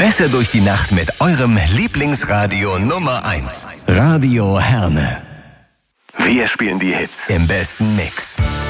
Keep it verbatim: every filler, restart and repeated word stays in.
Besser durch die Nacht mit eurem Lieblingsradio Nummer eins. Radio Herne. Wir spielen die Hits im besten Mix.